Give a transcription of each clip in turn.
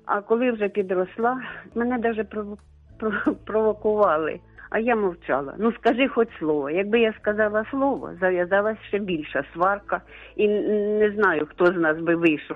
А коли вже підросла, мене навіть провокували. А я мовчала. Ну, скажи хоч слово. Якби я сказала слово, зав'язалась ще більша сварка. І не знаю, хто з нас би вийшов,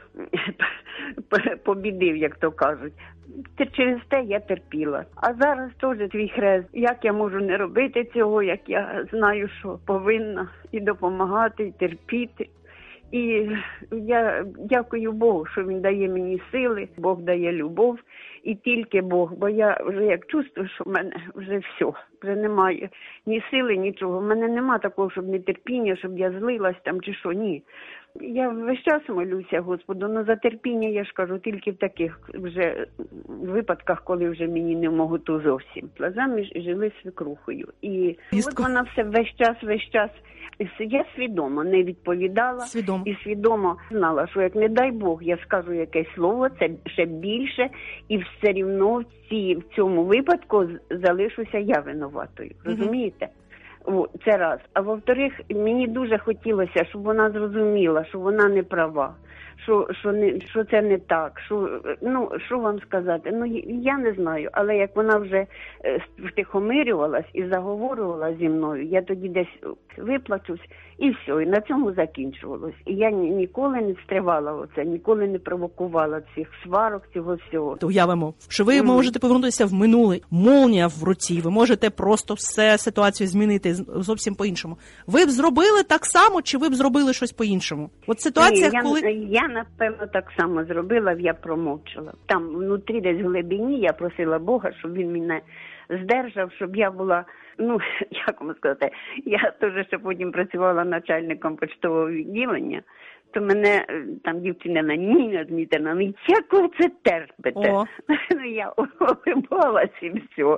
побідив, як то кажуть. Через те я терпіла. А зараз теж твій хрест. Як я можу не робити цього, як я знаю, що повинна і допомагати, і терпіти. І я дякую Богу, що Він дає мені сили, Бог дає любов, і тільки Бог, бо я вже як чувствую, що в мене вже все, вже немає ні сили, нічого. В мене нема такого, щоб нетерпіння, щоб я злилась там чи що, ні. Я весь час молюся Господу, але за терпіння, я ж кажу, тільки в таких вже випадках, коли вже мені не можуть зовсім. Заміж жили свекрухою. І от вона все весь час, я свідомо не відповідала. І свідомо знала, що як не дай Бог, я скажу якесь слово, це ще більше, і все рівно в цьому випадку залишуся я винуватою. Розумієте? Це раз. А во-вторых, мені дуже хотілося, щоб вона зрозуміла, що вона не права, що це не так, що вам сказати. Ну, я не знаю, але як вона вже втихомирювалась і заговорювала зі мною, я тоді десь виплачусь, і все, і на цьому закінчувалось. І я ніколи не стривала оце, ніколи не провокувала цих сварок, цього всього. Уявимо, що ви можете повернутися в минуле, молнія в руці, ви можете просто все ситуацію змінити зовсім по-іншому. Ви б зробили так само, чи ви б зробили щось по-іншому? От ситуація, коли... Я, напевно, так само зробила, я промовчала. Там, внутрі, десь в глибині, я просила Бога, щоб він мене здержав, щоб я була, як вам сказати, я теж ще потім працювала начальником почтового відділення, то мене там дівчина на Ніна Дмитрівна, як ви це терпите? Я улибалась і все.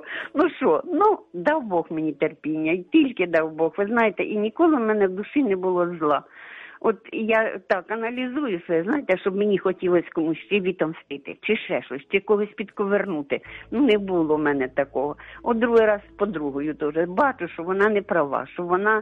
Дав Бог мені терпіння, і тільки дав Бог, ви знаєте, і ніколи в мене в душі не було зла. От я так аналізую все, знаєте, щоб мені хотілося комусь ще відомстити, чи ще щось, чи когось підковернути. Не було в мене такого. От другий раз подругою теж бачу, що вона не права, що вона,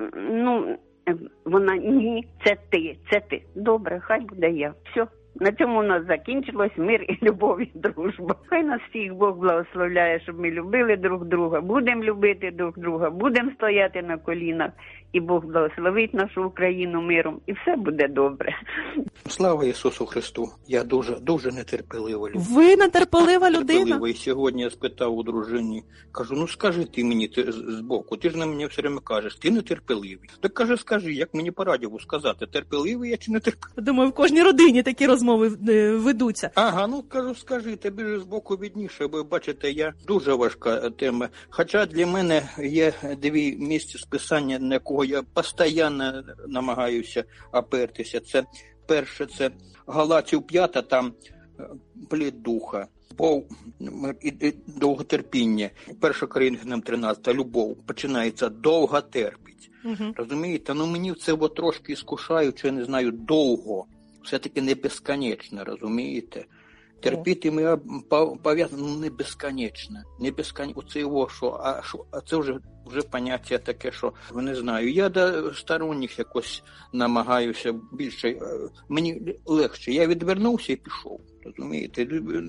ні, це ти. Добре, хай буде я. Все. На цьому у нас закінчилось мир і любов і дружба. Хай нас всіх Бог благословляє, щоб ми любили друг друга, будемо любити друг друга, будемо стояти на колінах, і Бог благословить нашу Україну миром, і все буде добре. Слава Ісусу Христу! Я дуже нетерпелива людина. Ви нетерпелива людина? І сьогодні я спитав у дружині, кажу, скажи ти мені збоку, ти ж на мене все время кажеш, ти нетерпеливий. Так каже, скажи, як мені по радіо сказати, терпеливий я чи нетерпеливий? Думаю, в кожній родині такі розмови ведуться. Ага, кажу, скажи, тобі ж збоку відніше, бо бачите, я дуже важка тема. Хоча для мене є дві місця списання, на кого я постійно намагаюся опертися. Це перше, це Галатів 5, там плід духа, і довготерпіння. 1 Коринфянам 13, любов починається довго терпить. Розумієте? Мені це трошки іскушаючи, я не знаю, довго. Все-таки не безконечно, розумієте? Терпіти ми пов'язано не безконечно. Не безконечно. Оце його, а це вже поняття таке, що не знаю. Я до сторонніх якось намагаюся більше. Мені легше. Я відвернувся і пішов. Розумієте?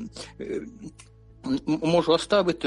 Можу оставити,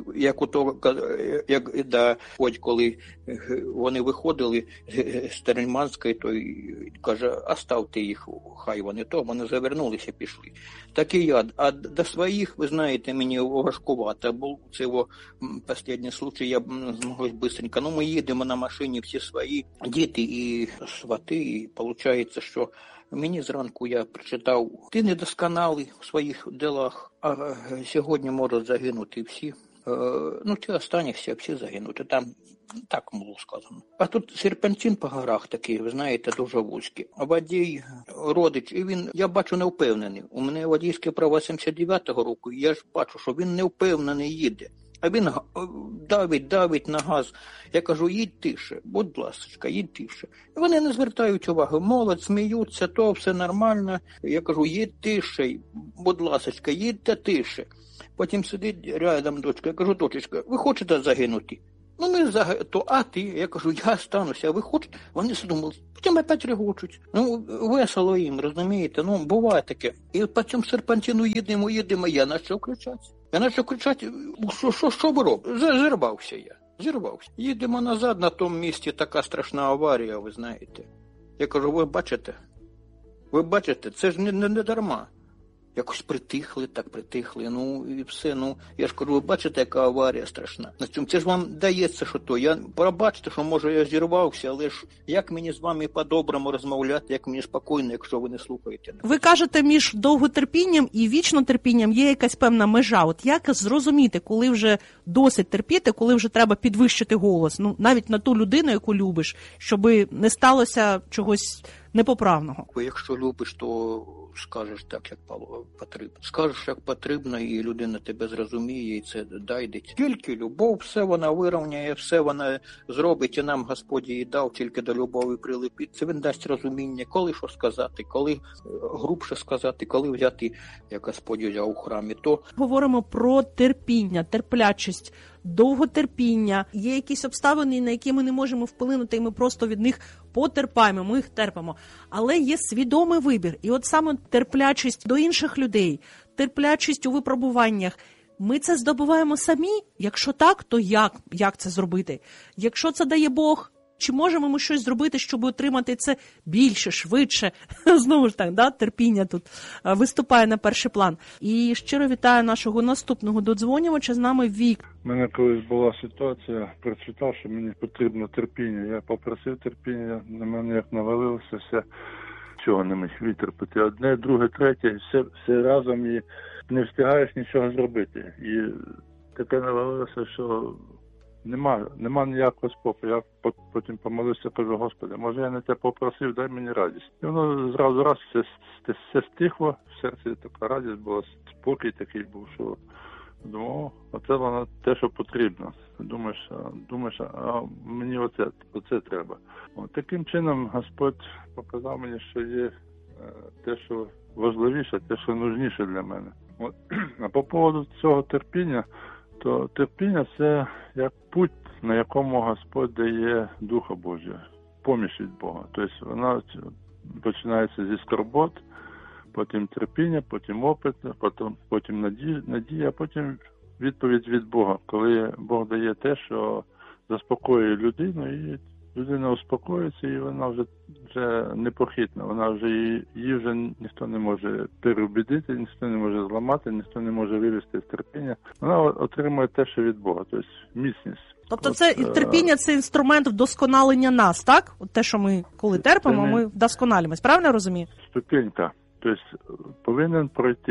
хоч коли вони виходили з Стерельманської, то каже, оставте їх, хай вони завернулися, пішли. Так і я. А до своїх, ви знаєте, мені важкувато. Був це останній случай, я змогла швидко. Ми їдемо на машині, всі свої, діти і свати, і виходить, що мені зранку я прочитав, ти недосконалий в своїх ділах, а сьогодні можуть загинути всі. Ті останніх всі загинути. Там так було сказано. А тут серпантин по горах такий, ви знаєте, дуже вузький. А водій, родич, і він, я бачу, не впевнений. У мене водійське право 79-го року, і я ж бачу, що він не впевнений їде. А він давить на газ. Я кажу, їдь тише, будь ласка, їдь тише. І вони не звертають уваги, молодь, сміються, то все нормально. Я кажу, їдь тише, будь ласка, їдьте тише. Потім сидить рядом дочка, я кажу, дочечка, ви хочете загинути? Ну, ми а ти? Я кажу, я остануся, а ви хочете? Вони задумали, потім опять регочуть. Ну, весело їм, розумієте? Ну, буває таке. І по цьому серпантину їдемо, я почав кричати. Що ви робите? Зірвався я. Їдемо назад, на тому місці така страшна аварія, ви знаєте. Я кажу, ви бачите, це ж не дарма. Якось притихли, ну і все, ну, я ж кажу, ви бачите, яка аварія страшна. На цьому, це ж вам дається, що то, пробачте, що, може, я зірвався, але ж як мені з вами по-доброму розмовляти, як мені спокійно, якщо ви не слухаєте. Ви кажете, між довготерпінням і вічнотерпінням є якась певна межа. От як зрозуміти, коли вже досить терпіти, коли вже треба підвищити голос, ну, навіть на ту людину, яку любиш, щоби не сталося чогось непоправного? Якщо любиш, то скажеш так, як потрібно. Скажеш, як потрібно, і людина тебе зрозуміє, і це дайде. Тільки любов, все вона вирівняє, все вона зробить, і нам Господь її дав, тільки до любові прилепить. Це він дасть розуміння, коли що сказати, коли грубше сказати, коли взяти, як Господь взяв у храмі. То говоримо про терпіння, терплячість, довготерпіння. Є якісь обставини, на які ми не можемо вплинути, і ми просто від них потерпаємо, ми їх терпимо. Але є свідомий вибір. І от саме терплячість до інших людей, терплячість у випробуваннях. Ми це здобуваємо самі? Якщо так, то як це зробити? Якщо це дає Бог, чи можемо ми щось зробити, щоб отримати це більше, швидше? Знову ж так, да? Терпіння тут виступає на перший план. І щиро вітаю нашого наступного додзвонювача. З нами Вік. У мене колись була ситуація, прочитав, що мені потрібно терпіння. Я попросив терпіння, на мене як навалилося, все, чого не міг витерпіти. Одне, друге, третє, все разом, і не встигаєш нічого зробити. І таке навалилося, що нема ніякого спокою. Я потім помолився, кажу, Господи, може я не те попросив, дай мені радість. І воно зразу раз все стихло, в серці така радість була, спокій такий був, що думав, оце воно те, що потрібно. Думаєш, а мені оце треба. От, таким чином Господь показав мені, що є те, що важливіше, те, що нужніше для мене. От. А по поводу цього терпіння, то терпіння – це як путь, на якому Господь дає Духа Божого, поміч від Бога. Тобто вона починається зі скорбот, потім терпіння, потім опит, потім надія, а потім відповідь від Бога, коли Бог дає те, що заспокоює людину, і людина успокоїться, і вона вже непохитна, вона вже її вже ніхто не може переубідити, ніхто не може зламати, ніхто не може вивести з терпіння. Вона отримує те, що від Бога, тобто міцність. Тобто це терпіння – це інструмент вдосконалення нас, так? От те, що ми коли терпимо, ми вдосконалюємось. Правильно я розумію? Ступенька. Тобто повинен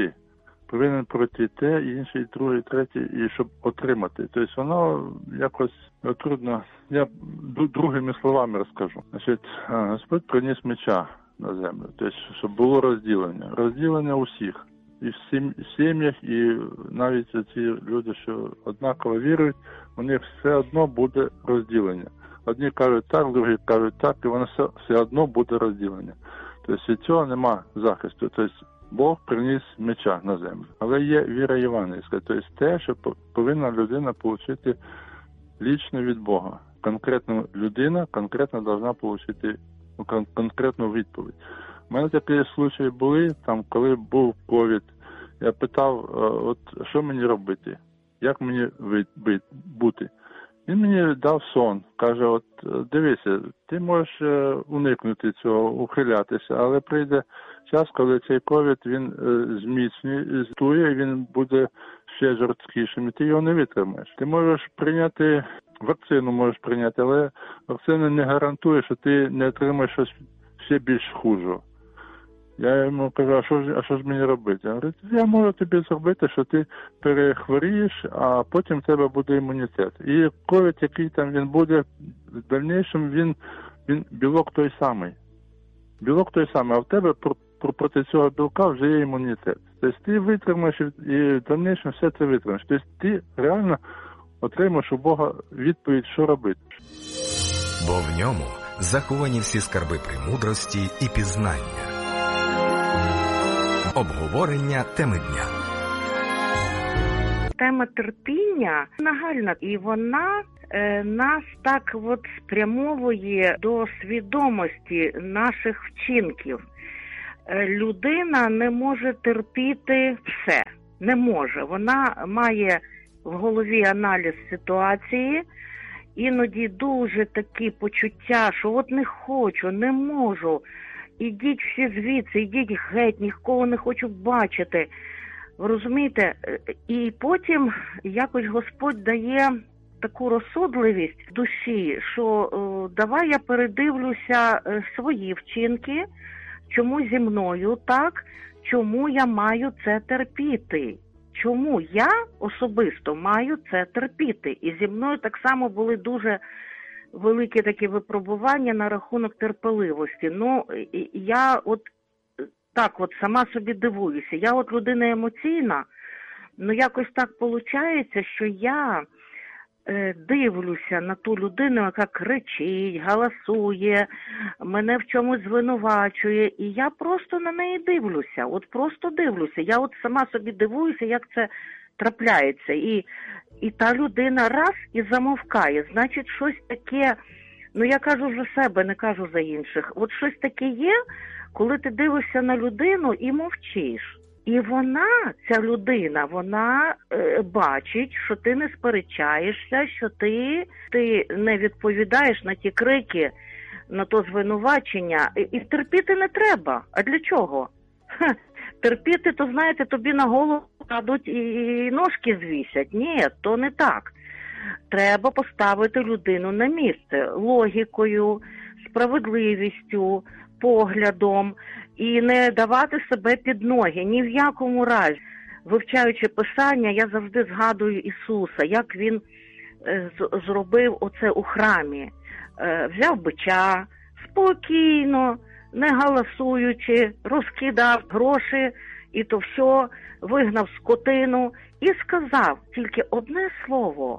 пройти те, інше, і друге, і третє, і щоб отримати. Тобто воно якось трудно. Я другими словами розкажу. Значить, Господь приніс меча на землю, тобто, щоб було розділення. Розділення усіх. І в сім'ях, і навіть ці люди, що однаково вірують, у них все одно буде розділення. Одні кажуть так, другі кажуть так, і воно все одно буде розділення. Тобто від цього нема захисту. Тобто Бог приніс меча на землю. Але є віра євангельська. Тобто те, що повинна людина отримати лічно від Бога. Конкретно людина конкретно повинна отримати конкретну відповідь. У мене такі случаї були, там, коли був ковід. Я питав, от що мені робити, як мені бути. Він мені дав сон, каже, от дивися, ти можеш уникнути цього, ухилятися, але прийде час, коли цей ковід, він зміцнює, і він буде ще жорсткішим, і ти його не витримаєш. Ти можеш прийняти, вакцину але вакцина не гарантує, що ти не отримаєш щось ще більш хуже. Я йому кажу, а що ж мені робити? Я говорю, я можу тобі зробити, що ти перехворієш, а потім в тебе буде імунітет. І ковід, який там він буде, в дальнішому він білок той самий. Білок той самий, а в тебе проти цього білка вже є імунітет. Тобто ти витримаєш і в дальнішому все це витримаєш. Тобто ти реально отримаєш у Бога відповідь, що робити. Бо в ньому заховані всі скарби премудрості і пізнання. Обговорення теми дня. Тема терпіння нагальна, і вона нас так от спрямовує до свідомості наших вчинків. Людина не може терпіти все, не може. Вона має в голові аналіз ситуації, іноді дуже такі почуття, що от не хочу, не можу, ідіть всі звідси, ідіть геть, нікого не хочу бачити. Ви розумієте? І потім якось Господь дає таку розсудливість в душі, що давай я передивлюся свої вчинки, чому зі мною так, чому я маю це терпіти. Чому я особисто маю це терпіти? І зі мною так само були дуже великі такі випробування на рахунок терпеливості. Ну, я от так от сама собі дивуюся. Я от людина емоційна, ну якось так виходить, що я дивлюся на ту людину, яка кричить, галасує, мене в чомусь звинувачує, і я просто на неї дивлюся, от просто дивлюся. Я от сама собі дивуюся, як це трапляється. І та людина раз і замовкає. Значить, щось таке, ну я кажу за себе, не кажу за інших. От щось таке є, коли ти дивишся на людину і мовчиш. І вона, ця людина, вона бачить, що ти не сперечаєшся, що ти не відповідаєш на ті крики, на то звинувачення. І терпіти не треба. А для чого? Терпіти, то, знаєте, тобі на голову кладуть і ножки звісять. Ні, то не так. Треба поставити людину на місце логікою, справедливістю, поглядом і не давати себе під ноги. Ні в якому разі. Вивчаючи Писання, я завжди згадую Ісуса, як Він зробив оце у храмі. Взяв бича, спокійно, не галасуючи, розкидав гроші і то все, вигнав скотину і сказав тільки одне слово.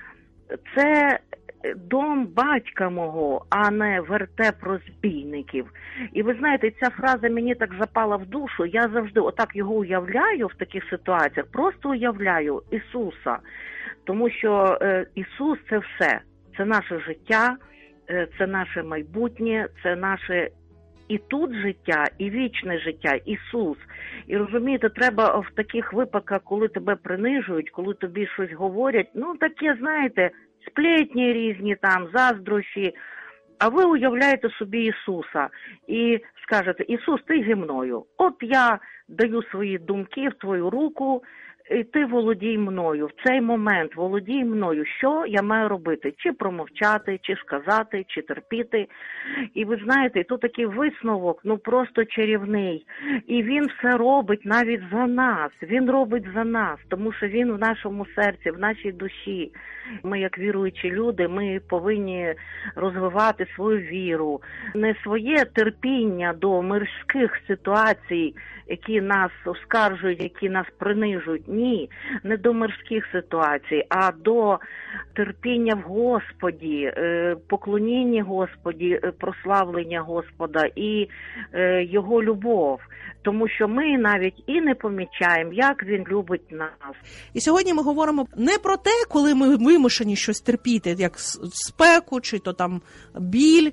Це дом батька мого, а не вертеп розбійників. І ви знаєте, ця фраза мені так запала в душу, я завжди отак його уявляю в таких ситуаціях, просто уявляю Ісуса, тому що Ісус – це все, це наше життя, це наше майбутнє, це наше і тут життя, і вічне життя, Ісус. І розумієте, треба в таких випадках, коли тебе принижують, коли тобі щось говорять, ну таке, знаєте, сплетні різні там, заздрощі, а ви уявляєте собі Ісуса і скажете: Ісус, ти зі мною, от я даю свої думки в твою руку, і ти володій мною, в цей момент володій мною, що я маю робити, чи промовчати, чи сказати, чи терпіти. І ви знаєте, тут такий висновок, ну просто чарівний. І він все робить навіть за нас, він робить за нас, тому що він в нашому серці, в нашій душі. Ми, як віруючі люди, ми повинні розвивати свою віру, не своє терпіння до мирських ситуацій, які нас оскаржують, які нас принижують. Ні, не до мирських ситуацій, а до терпіння в Господі, поклоніння Господі, прославлення Господа і Його любов. Тому що ми навіть і не помічаємо, як Він любить нас. І сьогодні ми говоримо не про те, коли ми вимушені щось терпіти, як спеку чи то там біль,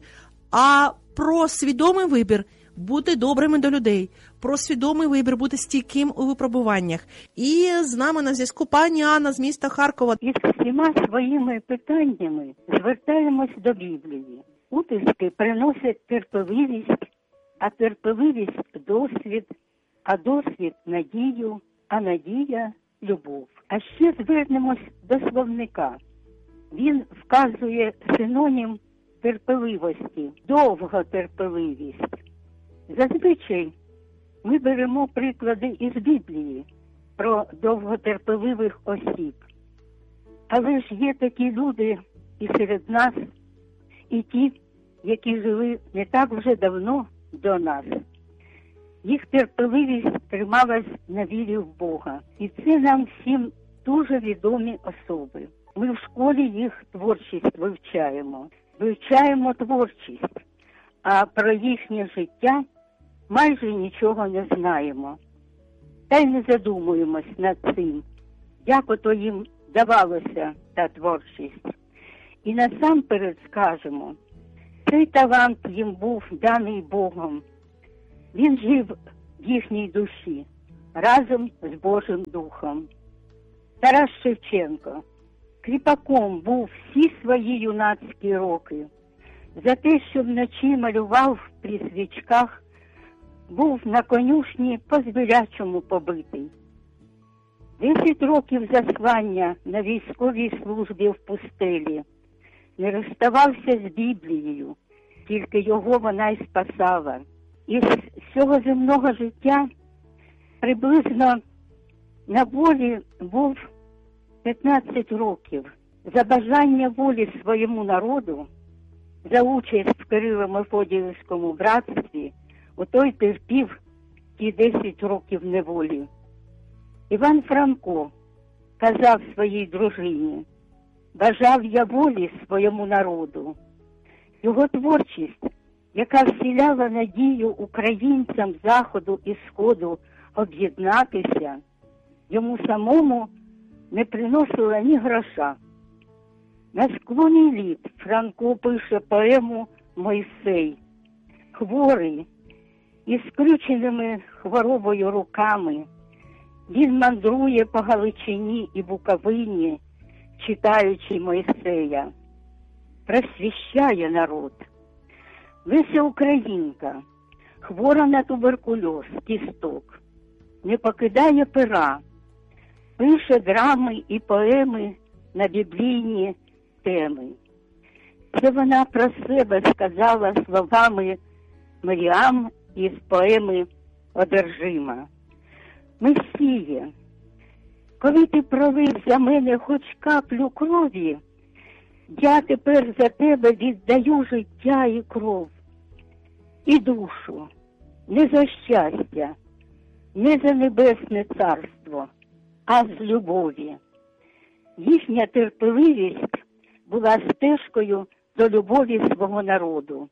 а про свідомий вибір бути добрими до людей, про свідомий вибір бути стійким у випробуваннях. І з нами на зв'язку пані Анна з міста Харкова. Із всіма своїми питаннями звертаємось до Біблії. Утиски приносять терпеливість, а терпеливість – досвід, а досвід – надію, а надія – любов. А ще звернемось до словника. Він вказує синонім терпеливості – довготерпеливість. Зазвичай ми беремо приклади із Біблії про довготерпеливих осіб. Але ж є такі люди і серед нас, і ті, які жили не так вже давно до нас. Їх терпеливість трималась на вірі в Бога. І це нам всім дуже відомі особи. Ми в школі їх творчість вивчаємо. Вивчаємо творчість, а про їхнє життя майже нічого не знаємо. Та й не задумуємось над цим. як ото їм давалося та творчість. І насамперед скажемо, цей талант їм був даний Богом. Він жив в їхній душі разом з Божим Духом. Тарас Шевченко кріпаком був всі свої юнацькі роки. За те, що вночі малював при свічках, був на конюшні по-звірячому побитий. 10 років заслання на військовій службі в пустелі. Не розставався з Біблією, тільки його вона й спасала. Із всього земного життя приблизно на волі був 15 років. За бажання волі своєму народу, за участь в Кирило-Мефодіївському братстві, отой терпів ті 10 років неволі. Іван Франко казав своїй дружині: бажав я волі своєму народу. Його творчість, яка вселяла надію українцям Заходу і Сходу об'єднатися, йому самому не приносила ні гроша. На склоні літ Франко пише поему «Мойсей». Хворий, із скрюченими хворобою руками, він мандрує по Галичині і Буковині, читаючи Мойсея. Просвіщає народ. Леся Українка, хвора на туберкульоз, кісток, не покидає пера, пише драми і поеми на біблійні теми. Це вона про себе сказала словами Маріам із поеми «Одержима». Месіє, коли ти пролив за мене хоч каплю крові, я тепер за тебе віддаю життя і кров. І душу, не за щастя, не за небесне царство, а з любові. Їхня терпеливість була стежкою до любові свого народу.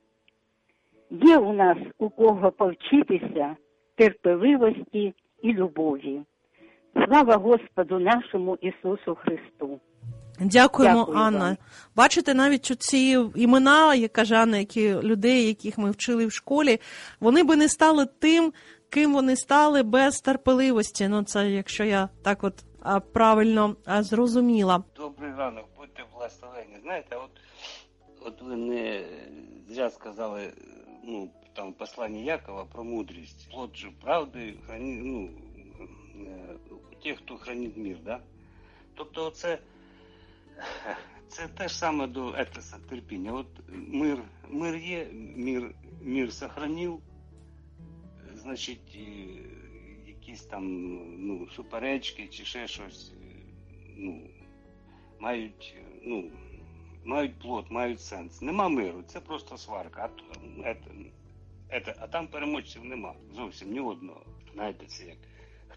Є у нас у кого повчитися терпеливості і любові. Слава Господу нашому Ісусу Христу! Дякуємо, Дякую Анна. вам. Бачите, навіть ці імена, як каже Анна, які людей, яких ми вчили в школі, вони би не стали тим, ким вони стали без терпеливості. Ну, це якщо я так от правильно зрозуміла. Добрий ранок, будьте благословені. Знаєте, от ви не зря сказали, ну, там, в посланні Якова про мудрість. Плод же правди, тих, хто хранить мир, да? Тобто це те ж саме до етоса, терпіння. От мир є, мир сохранив, значить, якісь там, ну, суперечки чи ще щось, ну, мають плод, мають сенс. Нема миру, це просто сварка. А там переможців нема. Зовсім ні одного. Знаєте, це як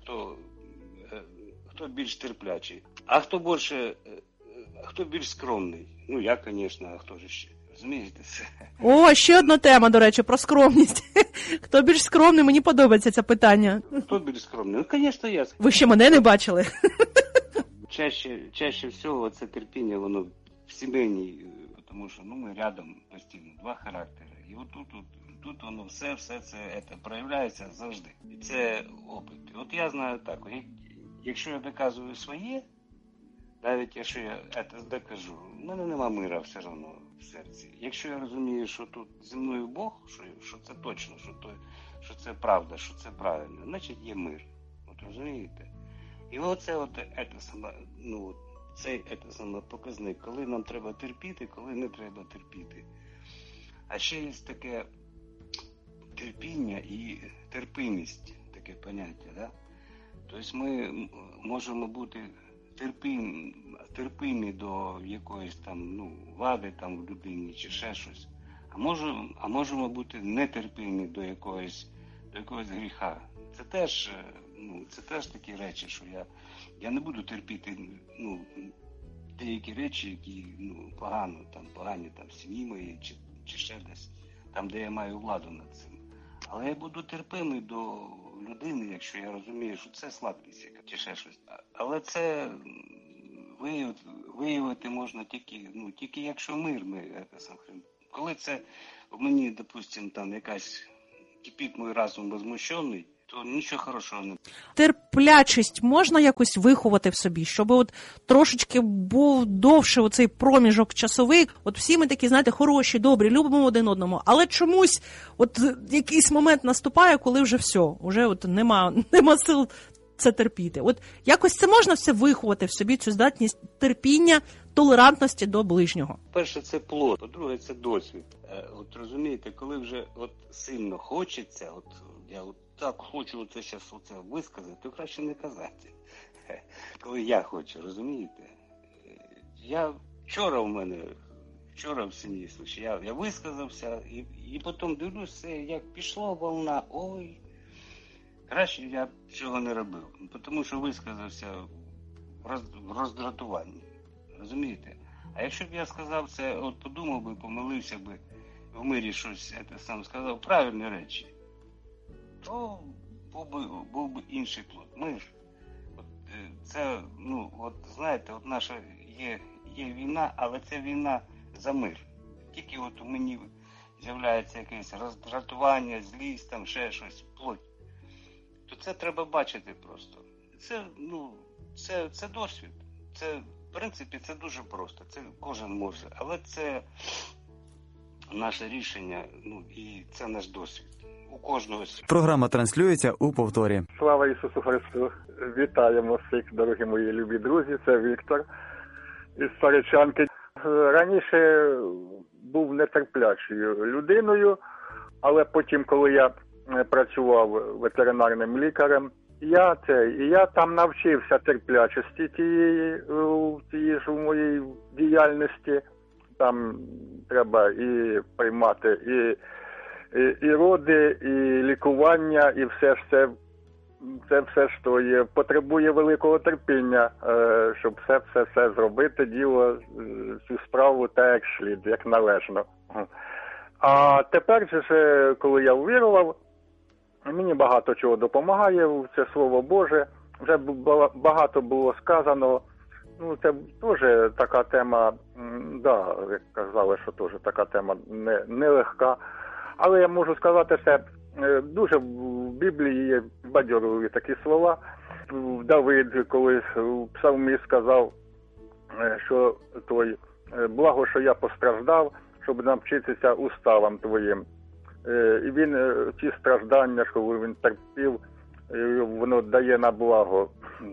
хто більш терплячий. А хто більш скромний? Ну, я, звісно, а хто ж ще? Розумієте це? О, ще одна тема, до речі, про скромність. Хто більш скромний? Мені подобається це питання. Хто більш скромний? Ну, звісно, я. Ви ще мене не бачили? Чаще всього це терпіння, воно в сімейній, тому що, ну, ми рядом постійно, два характери. І тут воно все це проявляється завжди. І це опит. От я знаю так, якщо я доказую своє, навіть якщо я це докажу, в мене нема мира все одно в серці. Якщо я розумію, що тут зі мною Бог, що це точно, що це правда, що це правильно, значить є мир. От розумієте? І оце цей саме показник, коли нам треба терпіти, коли не треба терпіти. А ще є таке терпіння і терпимість, таке поняття, да? Тобто ми можемо бути терпимі до якоїсь там, ну, вади там в людині чи ще щось. А можемо бути нетерпимі до якогось гріха. Це теж такі речі, що я не буду терпіти, ну, деякі речі, які, ну, погані там в сім'ї моїй чи ще десь, там, де я маю владу над цим. Але я буду терпимий в людини, якщо я розумію, що це слабкість яка, чи ще щось. Але це виявити можна тільки якщо мир коли це в мені, допустим, там якась кипить мій разум возмущений, то нічого хорошого не буде. Терплячість можна якось виховати в собі, щоб от трошечки був довше оцей проміжок часовий. От всі ми такі, знаєте, хороші, добрі, любимо один одному, але чомусь от якийсь момент наступає, коли вже все, вже от нема сил це терпіти. От якось це можна все виховати в собі, цю здатність терпіння, толерантності до ближнього. Перше, це плод, по-друге, це досвід. От розумієте, коли вже от сильно хочеться, от я от так хочу оце зараз висказати, то краще не казати. Коли я хочу, розумієте? Вчора в сім'ї случай, я висказався, і потім дивлюся, як пішла волна, ой, краще я б цього не робив, тому що висказався в роздратуванні, розумієте? А якщо б я сказав це, от подумав би, помилився би, в мирі щось сам сказав, правильні речі, то був би інший плод. Ми ж, це, знаєте, от наша є війна, але це війна за мир. Тільки от у мені з'являється якесь роздратування, злість, там ще щось, плоть. То це треба бачити просто. Це досвід. Це, в принципі, це дуже просто. Це кожен може. Але це наше рішення, і це наш досвід. У кожного. Програма транслюється у повторі. Слава Ісусу Христу! Вітаємо всіх, дорогі мої любі друзі. Це Віктор із Старичанки. Раніше був нетерплячою людиною, але потім, коли я працював ветеринарним лікарем, я там навчився терплячості тієї ж у моїй діяльності. Там треба і приймати і роди, і лікування, і все ж це все, що є, потребує великого терпіння, щоб все зробити, діло, цю справу так, як слід, як належно. А тепер же, коли я увірував, мені багато чого допомагає, це Слово Боже, вже багато було сказано. Це теж така тема, як казали, що теж така тема нелегка. Але я можу сказати, що дуже в Біблії є бадьорові такі слова. Давид, коли в псалмі сказав, що благо, що я постраждав, щоб навчитися уставам твоїм. І він ці страждання, що він терпів, воно дає на благо.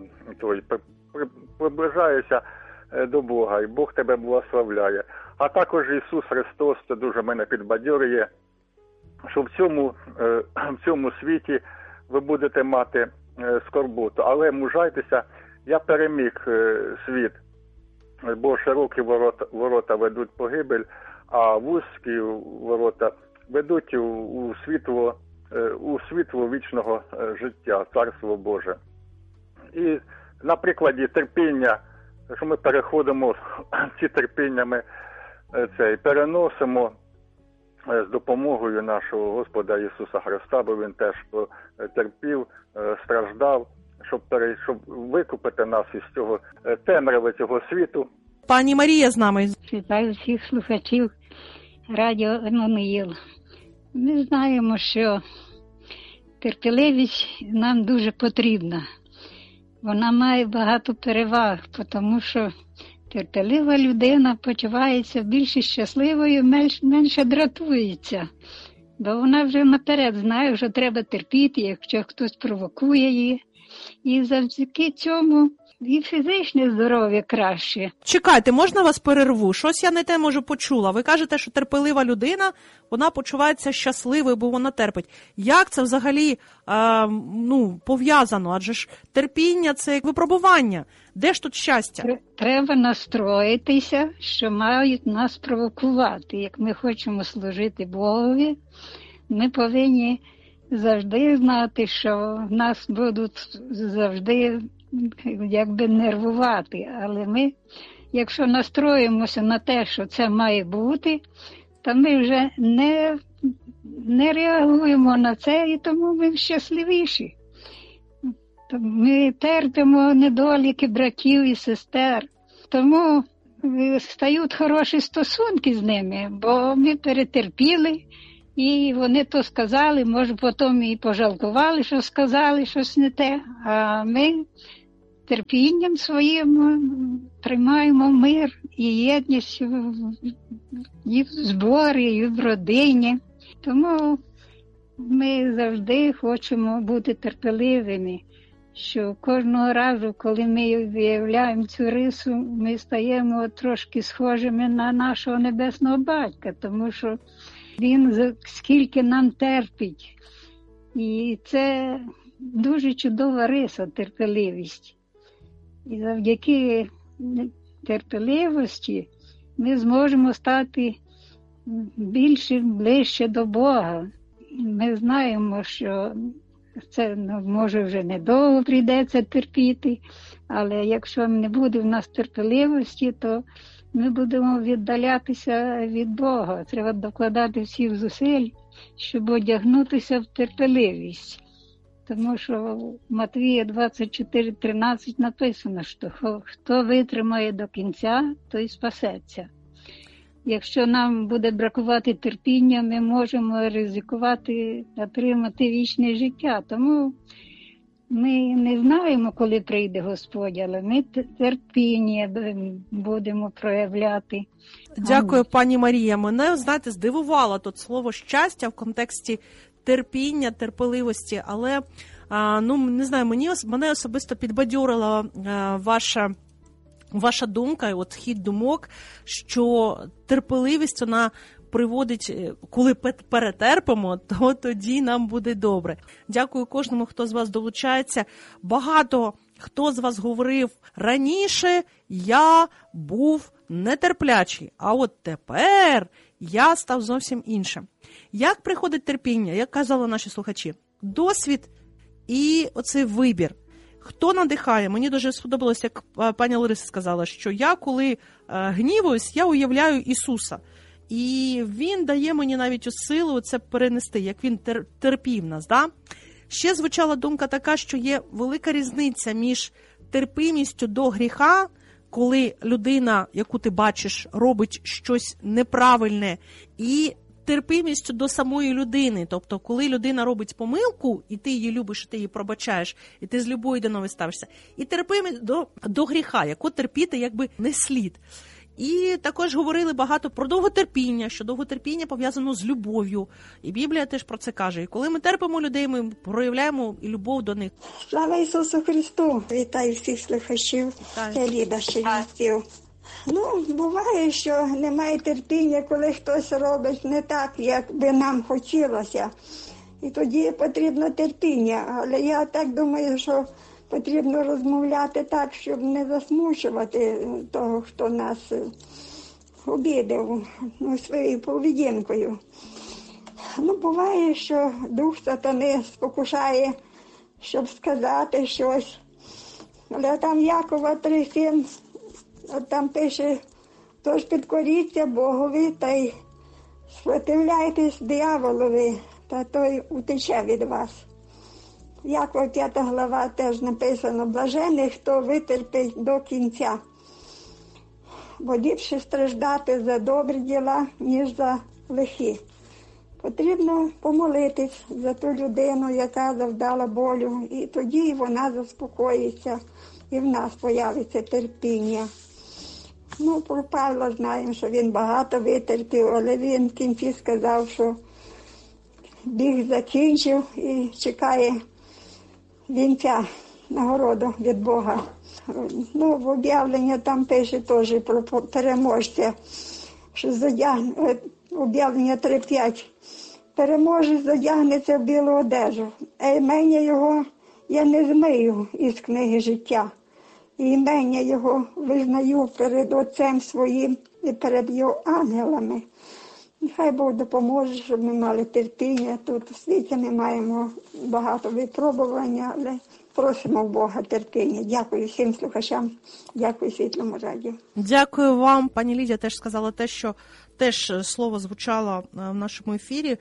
Приближаєшся до Бога, і Бог тебе благословляє. А також Ісус Христос, це дуже мене підбадьорює, що в цьому світі ви будете мати скорботу. Але мужайтеся, я переміг світ, бо широкі ворота ведуть погибель, а вузькі ворота ведуть у світло вічного життя, Царство Боже. І на прикладі терпіння, що ми переходимо ці терпіння, ми переносимо з допомогою нашого Господа Ісуса Христа, бо Він теж терпів, страждав, щоб викупити нас із цього темряви цього світу. Пані Марія з нами. Вітаю всіх слухачів радіо Еммануїл. Ми знаємо, що терпеливість нам дуже потрібна. Вона має багато переваг, тому що терпелива людина почувається більш щасливою, менше дратується. Бо вона вже наперед знає, що треба терпіти, якщо хтось провокує її. І завдяки цьому і фізичне здоров'я краще. Чекайте, можна вас перерву? Щось я не те, може, почула. Ви кажете, що терпелива людина, вона почувається щасливою, бо вона терпить. Як це взагалі пов'язано? Адже ж терпіння – це як випробування. Де ж тут щастя? Треба настроїтися, що мають нас провокувати. Як ми хочемо служити Богові, ми повинні завжди знати, що нас будуть завжди якби нервувати. Але ми, якщо настроїмося на те, що це має бути, то ми вже не реагуємо на це, і тому ми щасливіші. Ми терпимо недоліки братів і сестер. Тому стають хороші стосунки з ними, бо ми перетерпіли, і вони то сказали, може потім і пожалкували, що сказали щось не те, а ми терпінням своїм приймаємо мир і єдність і в зборі, і в родині. Тому ми завжди хочемо бути терпеливими, що кожного разу, коли ми виявляємо цю рису, ми стаємо трошки схожими на нашого Небесного Батька, тому що Він скільки нам терпить. І це дуже чудова риса, терпеливість. І завдяки терпеливості ми зможемо стати більше, ближче до Бога. Ми знаємо, що це може вже недовго прийдеться терпіти, але якщо не буде в нас терпеливості, то ми будемо віддалятися від Бога. Треба докладати всіх зусиль, щоб одягнутися в терпеливість. Тому що в Матвія 24:13 написано, що хто витримає до кінця, той спасеться. Якщо нам буде бракувати терпіння, ми можемо ризикувати отримати вічне життя. Тому ми не знаємо, коли прийде Господь, але ми терпіння будемо проявляти. Дякую, пані Марія. Мене, знаєте, здивувало тут слово «щастя» в контексті терпіння, терпеливості, але, не знаю, мене особисто підбадьорила ваша думка, от хід думок, що терпеливість, вона приводить, коли перетерпимо, то тоді нам буде добре. Дякую кожному, хто з вас долучається. Багато хто з вас говорив, раніше я був нетерплячий, а от тепер я став зовсім іншим. Як приходить терпіння, як казали наші слухачі? Досвід і оцей вибір. Хто надихає? Мені дуже сподобалося, як пані Лариса сказала, що я, коли гнівуюсь, я уявляю Ісуса. І Він дає мені навіть силу це перенести, як Він терпів нас. Да? Ще звучала думка така, що є велика різниця між терпимістю до гріха, коли людина, яку ти бачиш, робить щось неправильне, і терпимістю до самої людини. Тобто, коли людина робить помилку, і ти її любиш, і ти її пробачаєш, і ти з любов'ю до неї ставишся. І терпимість до гріха, яку терпіти якби не слід. І також говорили багато про довготерпіння, що довготерпіння пов'язано з любов'ю. І Біблія теж про це каже. І коли ми терпимо людей, ми проявляємо і любов до них. Слава Ісусу Христу! Вітаю всіх слухачів. Я Ліда Чернівців. Буває, що немає терпіння, коли хтось робить не так, як би нам хотілося. І тоді потрібно терпіння. Але я так думаю, що потрібно розмовляти так, щоб не засмучувати того, хто нас обідав своєю поведінкою. Буває, що дух сатани спокушає, щоб сказати щось. Але там Якова 3:7, там пише, тож підкоріться Богові та й спротивляйтесь дияволові, та той утече від вас. Якова 5 глава теж написано, блажений, хто витерпить до кінця. Бо ліпше страждати за добрі діла, ніж за лихі. Потрібно помолитись за ту людину, яка завдала болю, і тоді вона заспокоїться, і в нас появиться терпіння. Про Павла знаємо, що він багато витерпів, але він в кінці сказав, що біг закінчив і чекає вінця, нагороду від Бога. В об'явленні там пише теж про переможця, що об'явлення 3:5. Переможець задягнеться в білу одежу, а імення його я не змию із книги життя. І імення його визнаю перед Отцем своїм і перед його ангелами. Нехай Бог допоможе, щоб ми мали терпіння. Тут у світі ми маємо багато випробування, але просимо в Бога терпіння. Дякую всім слухачам, дякую Світлому радіо. Дякую вам. Пані Лідія теж сказала те, що теж слово звучало в нашому ефірі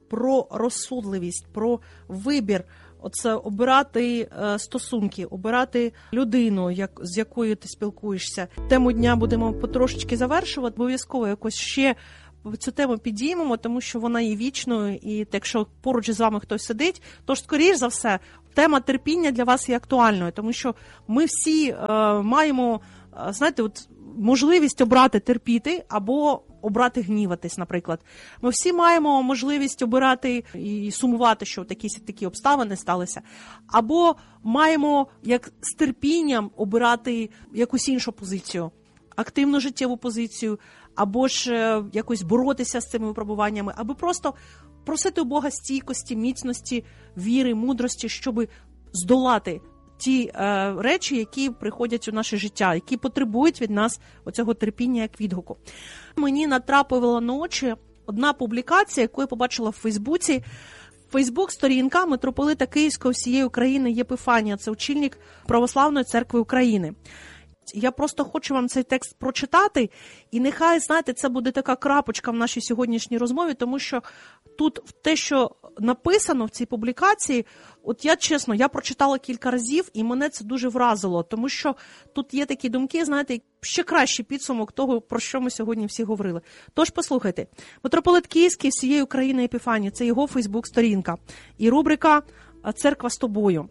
про розсудливість, про вибір. Оце обирати стосунки, обирати людину, з якою ти спілкуєшся. Тему дня будемо потрошечки завершувати. Обов'язково якось ще цю тему підіймемо, тому що вона є вічною, і якщо поруч з вами хтось сидить, то ж, скоріш за все, тема терпіння для вас є актуальною, тому що ми всі маємо, знаєте, от можливість обрати терпіти або обрати гніватись, наприклад. Ми всі маємо можливість обирати і сумувати, що такі обставини сталися. Або маємо, як з терпінням, обирати якусь іншу позицію, активну життєву позицію, або ж якось боротися з цими випробуваннями, або просто просити у Бога стійкості, міцності, віри, мудрості, щоб здолати ті речі, які приходять у наше життя, які потребують від нас оцього терпіння як відгуку. Мені натрапила на очі одна публікація, яку я побачила в Фейсбуці. Фейсбук-сторінка митрополита Київського всієї України Єпифанія, це очільник Православної церкви України. Я просто хочу вам цей текст прочитати, і нехай, знаєте, це буде така крапочка в нашій сьогоднішній розмові, тому що тут те, що написано в цій публікації, от я чесно, я прочитала кілька разів, і мене це дуже вразило, тому що тут є такі думки, знаєте, ще кращий підсумок того, про що ми сьогодні всі говорили. Тож послухайте, митрополит Київський всієї України Епіфаній, це його Фейсбук-сторінка, і рубрика «Церква з тобою».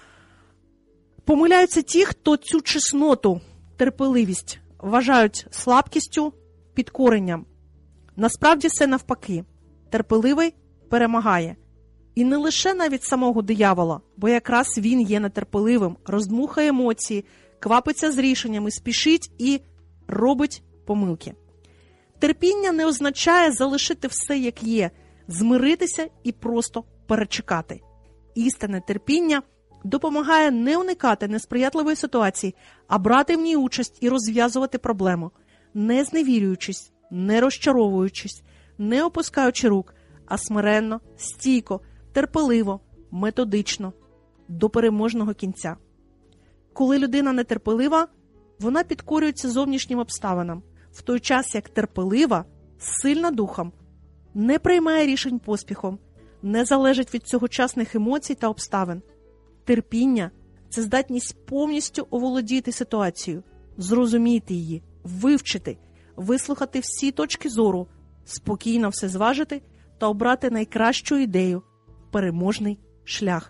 Помиляються ті, хто цю чесноту, терпеливість вважають слабкістю, підкоренням. Насправді все навпаки. Терпеливий перемагає. І не лише навіть самого диявола, бо якраз він є нетерпеливим, роздмухає емоції, квапиться з рішеннями, спішить і робить помилки. Терпіння не означає залишити все як є, змиритися і просто перечекати. Істинне терпіння допомагає не уникати несприятливої ситуації, а брати в ній участь і розв'язувати проблему, не зневірюючись, не розчаровуючись, не опускаючи рук, а смиренно, стійко, терпеливо, методично, до переможного кінця. Коли людина нетерпелива, вона підкорюється зовнішнім обставинам, в той час як терпелива, сильна духом, не приймає рішень поспіхом, не залежить від цьогочасних емоцій та обставин. Терпіння – це здатність повністю оволодіти ситуацією, зрозуміти її, вивчити, вислухати всі точки зору, спокійно все зважити та обрати найкращу ідею – переможний шлях.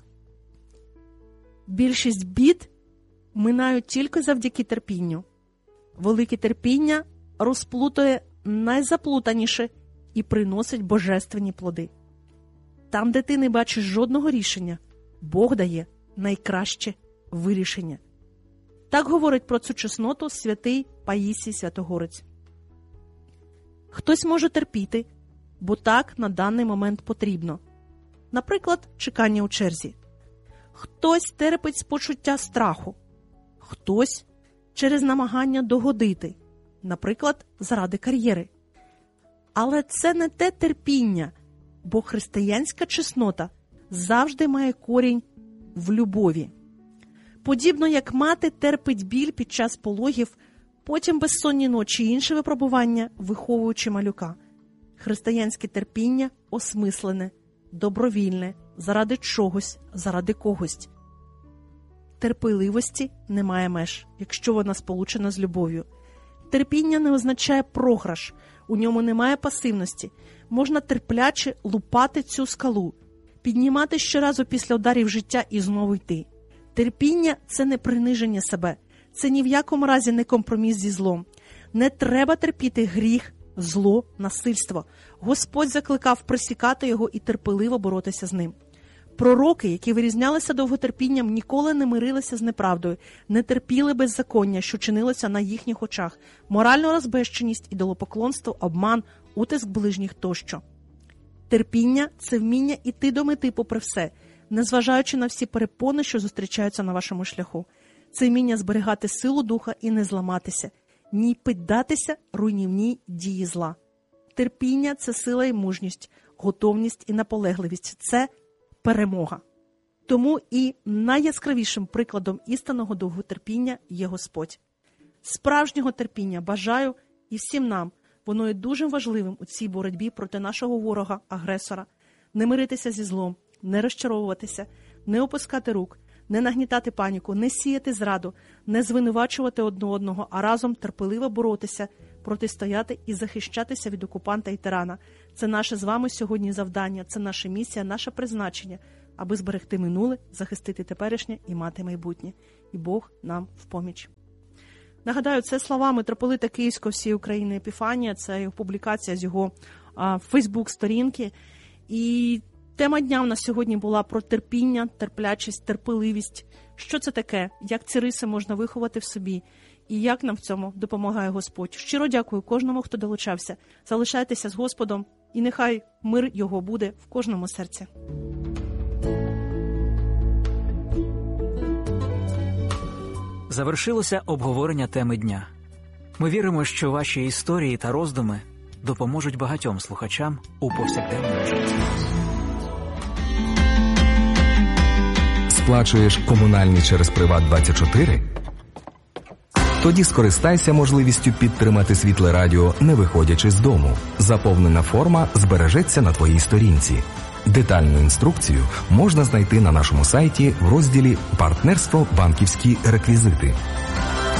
Більшість бід минають тільки завдяки терпінню. Велике терпіння розплутує найзаплутаніше і приносить божественні плоди. Там, де ти не бачиш жодного рішення, Бог дає найкраще вирішення. Так говорить про цю чесноту святий Паїсій Святогорець. Хтось може терпіти, бо так на даний момент потрібно. Наприклад, чекання у черзі. Хтось терпить з почуття страху. Хтось через намагання догодити. Наприклад, заради кар'єри. Але це не те терпіння, бо християнська чеснота завжди має корінь в любові. Подібно як мати терпить біль під час пологів, потім безсонні ночі і інші випробування, виховуючи малюка. Християнське терпіння осмислене, добровільне, заради чогось, заради когось. Терпеливості немає меж, якщо вона сполучена з любов'ю. Терпіння не означає програш, у ньому немає пасивності. Можна терпляче лупати цю скалу, піднімати щоразу після ударів життя і знову йти. Терпіння – це не приниження себе, це ні в якому разі не компроміс зі злом. Не треба терпіти гріх, зло, насильство. Господь закликав присікати його і терпеливо боротися з ним. Пророки, які вирізнялися довготерпінням, ніколи не мирилися з неправдою, не терпіли беззаконня, що чинилося на їхніх очах, моральну розбещеність, ідолопоклонство, обман, утиск ближніх тощо. Терпіння – це вміння іти до мети попри все, незважаючи на всі перепони, що зустрічаються на вашому шляху. Це вміння зберігати силу духа і не зламатися, ні піддатися руйнівній дії зла. Терпіння – це сила і мужність, готовність і наполегливість – це перемога. Тому і найяскравішим прикладом істинного довготерпіння є Господь. Справжнього терпіння бажаю і всім нам. Воно є дуже важливим у цій боротьбі проти нашого ворога-агресора. не миритися зі злом, не розчаровуватися, не опускати рук, не нагнітати паніку, не сіяти зраду, не звинувачувати одне одного, а разом терпеливо боротися, протистояти і захищатися від окупанта і тирана. Це наше з вами сьогодні завдання, це наша місія, наше призначення, аби зберегти минуле, захистити теперішнє і мати майбутнє. І Бог нам в поміч. Нагадаю, це слова митрополита Київського всієї України Епіфанія, це його публікація з його Фейсбук-сторінки. І тема дня в нас сьогодні була про терпіння, терплячість, терпеливість. Що це таке? Як ці риси можна виховати в собі? І як нам в цьому допомагає Господь? Щиро дякую кожному, хто долучався. Залишайтеся з Господом, і нехай мир Його буде в кожному серці. Завершилося обговорення теми дня. Ми віримо, що ваші історії та роздуми допоможуть багатьом слухачам у повсякденному житті. Сплачуєш комунальні через Приват24? Тоді скористайся можливістю підтримати Світле Радіо, не виходячи з дому. Заповнена форма збережеться на твоїй сторінці. Детальну інструкцію можна знайти на нашому сайті в розділі «Партнерство. Банківські реквізити».